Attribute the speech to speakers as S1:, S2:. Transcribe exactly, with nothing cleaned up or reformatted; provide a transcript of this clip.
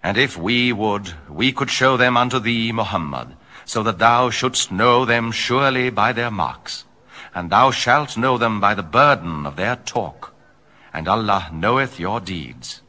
S1: And if we would, we could show them unto thee, Muhammad, so that thou shouldst know them surely by their marks. And thou shalt know them by the burden of their talk. And Allah knoweth your deeds.